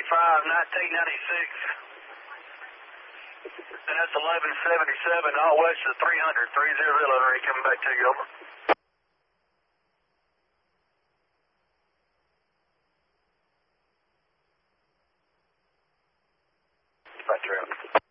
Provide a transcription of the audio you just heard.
And that's 1177, all west of 300, 300, ready coming back to you, over. Right there.